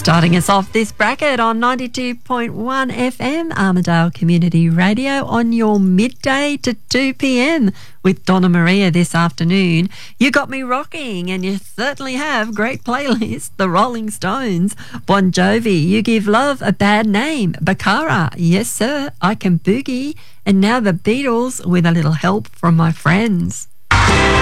Starting us off this bracket on 92.1 FM, Armidale Community Radio, on your midday to 2 p.m. with Donna Maria this afternoon. You got me rocking, and you certainly have. Great playlist. The Rolling Stones, Bon Jovi, You Give Love a Bad Name, Bakara, Yes Sir, I Can Boogie, and now the Beatles with a little help from my friends.